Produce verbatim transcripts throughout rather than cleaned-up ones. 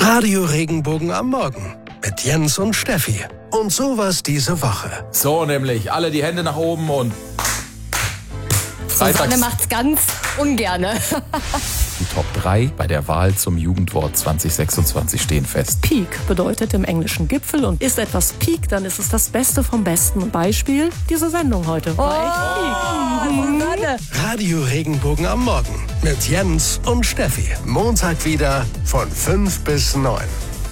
Radio Regenbogen am Morgen mit Jens und Steffi. Und sowas diese Woche. So nämlich, alle die Hände nach oben und Susanne macht's ganz ungerne. Die Top drei bei der Wahl zum Jugendwort zwanzig sechsundzwanzig stehen fest. Peak bedeutet im Englischen Gipfel und ist etwas Peak, dann ist es das Beste vom Besten. Beispiel diese Sendung heute. Oh, Susanne. Radio Regenbogen am Morgen mit Jens und Steffi. Montag wieder von fünf bis neun.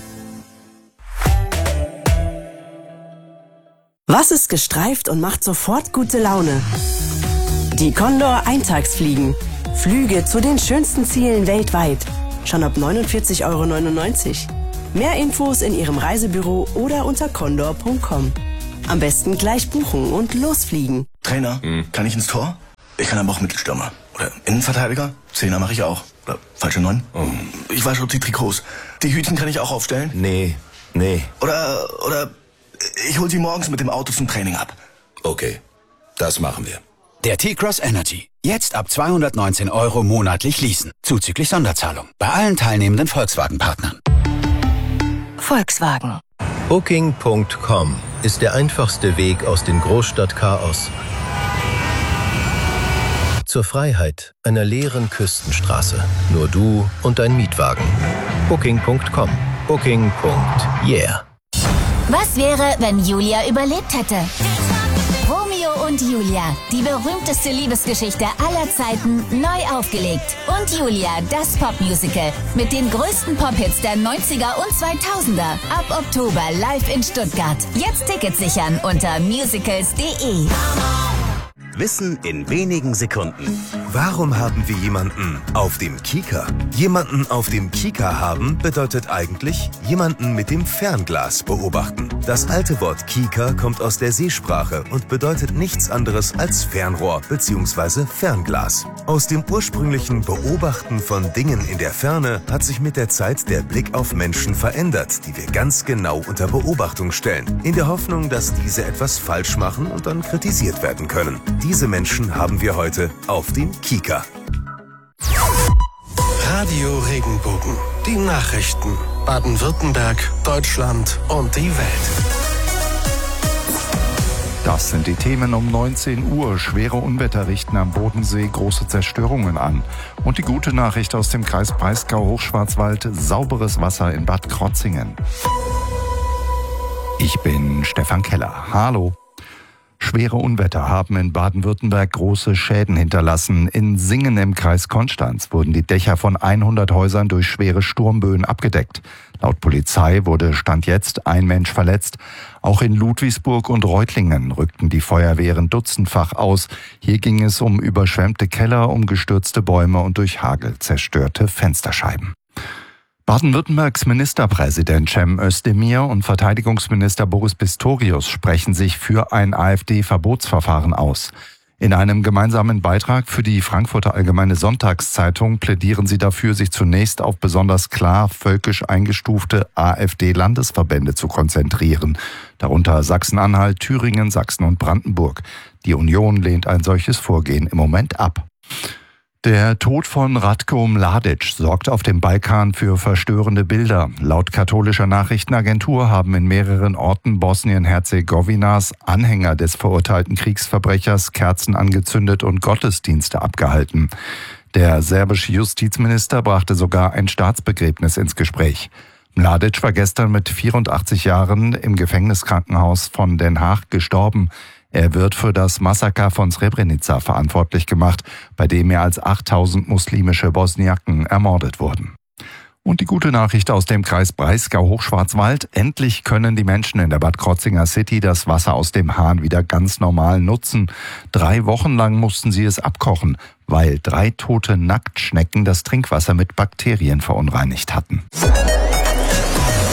Was ist gestreift und macht sofort gute Laune? Die Condor Eintagsfliegen. Flüge zu den schönsten Zielen weltweit. Schon ab neunundvierzig Euro neunundneunzig. Mehr Infos in Ihrem Reisebüro oder unter condor punkt com. Am besten gleich buchen und losfliegen. Trainer, hm. kann ich ins Tor? Ich kann aber auch Mittelstürmer. Oder Innenverteidiger? Zehner mache ich auch. Oder falsche Neun? Oh. Ich wasche die Trikots. Die Hütchen kann ich auch aufstellen? Nee, nee. Oder, oder ich hol sie morgens mit dem Auto zum Training ab. Okay, das machen wir. Der T-Cross Energy. Jetzt ab zweihundertneunzehn Euro monatlich leasen. Zuzüglich Sonderzahlung. Bei allen teilnehmenden Volkswagen-Partnern. Volkswagen. Booking Punkt com ist der einfachste Weg aus dem Großstadtchaos zur Freiheit einer leeren Küstenstraße. Nur du und dein Mietwagen. Booking Punkt com. Booking. Yeah. Was wäre, wenn Julia überlebt hätte? Romeo und Julia, die berühmteste Liebesgeschichte aller Zeiten, neu aufgelegt. Und Julia, das Popmusical mit den größten Pop-Hits der neunziger und zweitausender. Ab Oktober live in Stuttgart. Jetzt Tickets sichern unter musicals punkt de. Wissen in wenigen Sekunden. Warum haben wir jemanden auf dem Kieker? Jemanden auf dem Kieker haben bedeutet eigentlich jemanden mit dem Fernglas beobachten. Das alte Wort Kieker kommt aus der Seesprache und bedeutet nichts anderes als Fernrohr bzw. Fernglas. Aus dem ursprünglichen Beobachten von Dingen in der Ferne hat sich mit der Zeit der Blick auf Menschen verändert, die wir ganz genau unter Beobachtung stellen, in der Hoffnung, dass diese etwas falsch machen und dann kritisiert werden können. Diese Menschen haben wir heute auf dem Kieker. Radio Regenbogen. Die Nachrichten. Baden-Württemberg, Deutschland und die Welt. Das sind die Themen um neunzehn Uhr. Schwere Unwetter richten am Bodensee große Zerstörungen an. Und die gute Nachricht aus dem Kreis Breisgau-Hochschwarzwald: sauberes Wasser in Bad Krotzingen. Ich bin Stefan Keller. Hallo. Schwere Unwetter haben in Baden-Württemberg große Schäden hinterlassen. In Singen im Kreis Konstanz wurden die Dächer von hundert Häusern durch schwere Sturmböen abgedeckt. Laut Polizei wurde Stand jetzt ein Mensch verletzt. Auch in Ludwigsburg und Reutlingen rückten die Feuerwehren dutzendfach aus. Hier ging es um überschwemmte Keller, um gestürzte Bäume und durch Hagel zerstörte Fensterscheiben. Baden-Württembergs Ministerpräsident Cem Özdemir und Verteidigungsminister Boris Pistorius sprechen sich für ein AfD-Verbotsverfahren aus. In einem gemeinsamen Beitrag für die Frankfurter Allgemeine Sonntagszeitung plädieren sie dafür, sich zunächst auf besonders klar völkisch eingestufte AfD-Landesverbände zu konzentrieren, darunter Sachsen-Anhalt, Thüringen, Sachsen und Brandenburg. Die Union lehnt ein solches Vorgehen im Moment ab. Der Tod von Ratko Mladic sorgt auf dem Balkan für verstörende Bilder. Laut katholischer Nachrichtenagentur haben in mehreren Orten Bosnien-Herzegowinas Anhänger des verurteilten Kriegsverbrechers Kerzen angezündet und Gottesdienste abgehalten. Der serbische Justizminister brachte sogar ein Staatsbegräbnis ins Gespräch. Mladic war gestern mit vierundachtzig Jahren im Gefängniskrankenhaus von Den Haag gestorben. Er wird für das Massaker von Srebrenica verantwortlich gemacht, bei dem mehr als achttausend muslimische Bosniaken ermordet wurden. Und die gute Nachricht aus dem Kreis Breisgau-Hochschwarzwald: Endlich können die Menschen in der Bad Krotzinger City das Wasser aus dem Hahn wieder ganz normal nutzen. Drei Wochen lang mussten sie es abkochen, weil drei tote Nacktschnecken das Trinkwasser mit Bakterien verunreinigt hatten.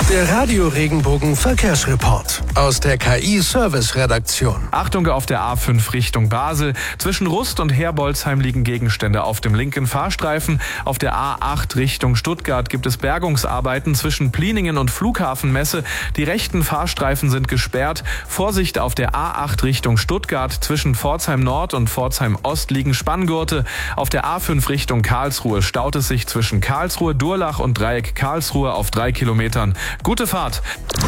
Der Radio Regenbogen Verkehrsreport aus der K I-Service-Redaktion. Achtung auf der A fünf Richtung Basel. Zwischen Rust und Herbolzheim liegen Gegenstände auf dem linken Fahrstreifen. Auf der A acht Richtung Stuttgart gibt es Bergungsarbeiten zwischen Pliningen und Flughafenmesse. Die rechten Fahrstreifen sind gesperrt. Vorsicht auf der A acht Richtung Stuttgart. Zwischen Pforzheim Nord und Pforzheim Ost liegen Spanngurte. Auf der A fünf Richtung Karlsruhe staut es sich zwischen Karlsruhe, Durlach und Dreieck Karlsruhe auf drei Kilometern. Gute Fahrt.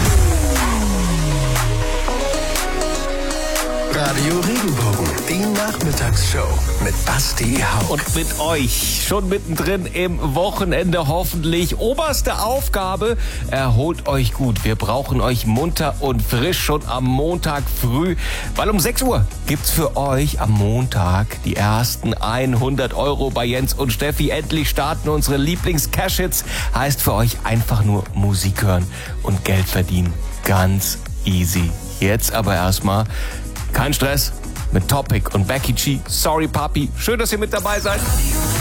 Radio Regenbogen, die Nachmittagsshow mit Basti Hauck. Und mit euch schon mittendrin im Wochenende hoffentlich. Oberste Aufgabe, erholt euch gut. Wir brauchen euch munter und frisch schon am Montag früh, weil um sechs Uhr gibt's für euch am Montag die ersten hundert Euro bei Jens und Steffi. Endlich starten unsere Lieblings-Cash-Hits. Heißt für euch einfach nur Musik hören und Geld verdienen. Ganz easy. Jetzt aber erstmal kein Stress mit Topic und Becky G. Sorry Papi, schön, dass ihr mit dabei seid.